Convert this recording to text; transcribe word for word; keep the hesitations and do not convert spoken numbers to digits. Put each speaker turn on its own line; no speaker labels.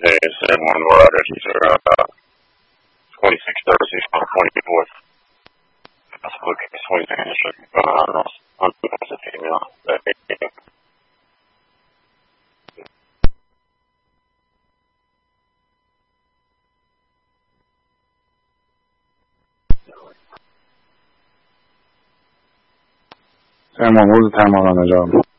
They said one more address. He said uh, twenty-six thirty-six on twenty-fourth. That's what case twenty-second district. Uh, I don't know. I'm supposed to take me on that eighteen.
Sam, what was the timeline on the job?